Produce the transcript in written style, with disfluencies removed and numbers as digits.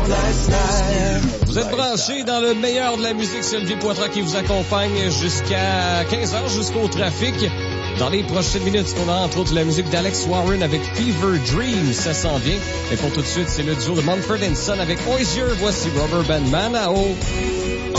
Vous êtes branchés dans le meilleur de la musique. C'est Olivier Poitras qui vous accompagne jusqu'à 15h, jusqu'au trafic. Dans les prochaines minutes, on a entre autres la musique d'Alex Warren avec Fever Dream, ça s'en vient. Et pour tout de suite, c'est le duo de Mumford & Son avec Hozier. Voici Rubber Band Man.